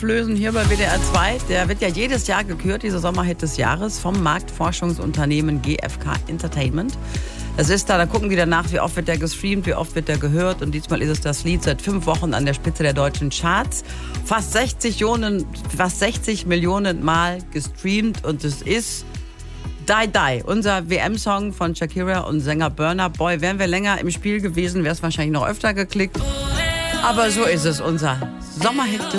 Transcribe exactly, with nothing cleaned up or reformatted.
auflösen hier bei W D R zwei. Der wird ja jedes Jahr gekürt, dieser Sommerhit des Jahres, vom Marktforschungsunternehmen G F K Entertainment. Es ist da, da gucken die danach, wie oft wird der gestreamt, wie oft wird der gehört. Und diesmal ist es das Lied seit fünf Wochen an der Spitze der deutschen Charts. Fast sechzig Millionen, fast sechzig Millionen Mal gestreamt. Und es ist Die Die, unser W M-Song von Shakira und Sänger Burna Boy. Wären wir länger im Spiel gewesen, wäre es wahrscheinlich noch öfter geklickt. Aber so ist es, unser Sommerhit